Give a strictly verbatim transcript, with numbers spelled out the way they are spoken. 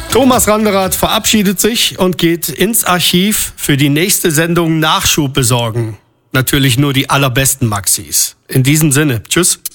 Thomas Randerath verabschiedet sich und geht ins Archiv für die nächste Sendung Nachschub besorgen. Natürlich nur die allerbesten Maxis. In diesem Sinne, tschüss.